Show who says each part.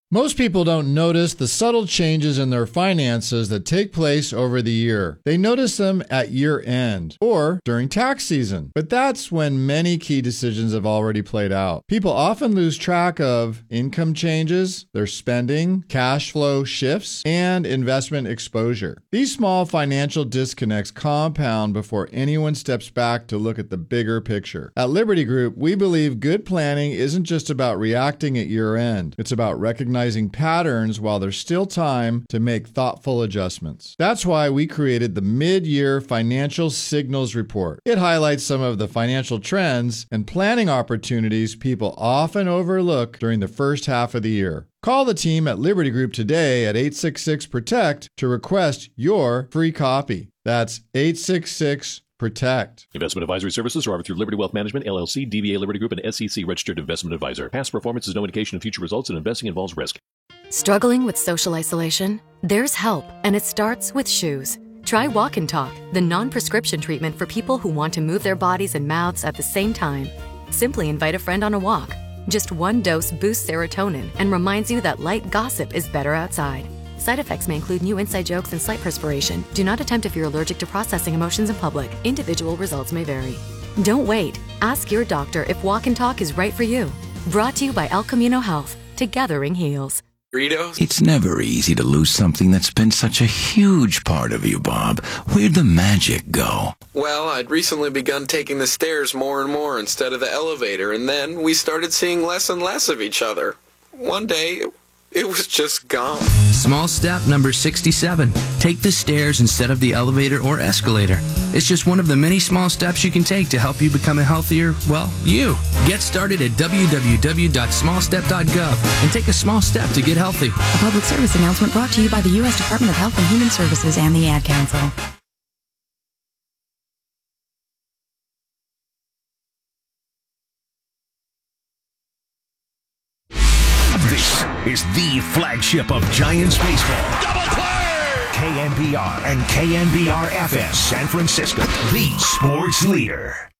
Speaker 1: Most people don't notice the subtle changes in their finances that take place over the year. They notice them at year end or during tax season. But that's when many key decisions have already played out. People often lose track of income changes, their spending, cash flow shifts, and investment exposure. These small financial disconnects compound before anyone steps back to look at the bigger picture. At Liberty Group, we believe good planning isn't just about reacting at year end. It's about recognizing patterns while there's still time to make thoughtful adjustments. That's why we created the Mid-Year Financial Signals Report. It highlights some of the financial trends and planning opportunities people often overlook during the first half of the year. Call the team at Liberty Group today at 866-PROTECT to request your free copy. That's 866-PROTECT.
Speaker 2: Investment advisory services are offered through Liberty Wealth Management, LLC, DBA Liberty Group, and SEC Registered Investment Advisor. Past performance is no indication of future results, and investing involves risk.
Speaker 3: Struggling with social isolation? There's help, and it starts with shoes. Try Walk and Talk, the non-prescription treatment for people who want to move their bodies and mouths at the same time. Simply invite a friend on a walk. Just one dose boosts serotonin and reminds you that light gossip is better outside. Side effects may include new inside jokes and slight perspiration. Do not attempt if you're allergic to processing emotions in public. Individual results may vary. Don't wait. Ask your doctor if Walk and Talk is right for you. Brought to you by El Camino Health. Together heals.
Speaker 4: Burritos?
Speaker 5: It's never easy to lose something that's been such a huge part of you, Bob. Where'd the magic go?
Speaker 4: Well, I'd recently begun taking the stairs more and more instead of the elevator, and then we started seeing less and less of each other. One day, it was just gone.
Speaker 6: Small step number 67. Take the stairs instead of the elevator or escalator. It's just one of the many small steps you can take to help you become a healthier, well, you. Get started at www.smallstep.gov and take a small step to get healthy.
Speaker 7: A public service announcement brought to you by the U.S. Department of Health and Human Services and the Ad Council.
Speaker 8: This is the flagship of Giants baseball. Double play! KNBR and KNBR-FM San Francisco, the sports leader.